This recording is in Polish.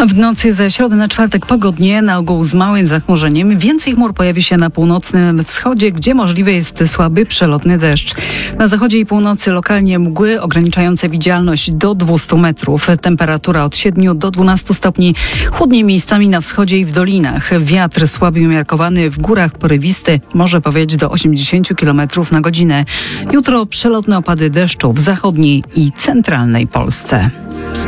W nocy ze środy na czwartek pogodnie, na ogół z małym zachmurzeniem. Więcej chmur pojawi się na północnym wschodzie, gdzie możliwy jest słaby przelotny deszcz. Na zachodzie i północy lokalnie mgły ograniczające widzialność do 200 metrów. Temperatura od 7 do 12 stopni. Chłodniej miejscami na wschodzie i w dolinach. Wiatr słaby umiarkowany, w górach porywisty, może powieść do 80 km na godzinę. Jutro przelotne opady deszczu w zachodniej i centralnej Polsce.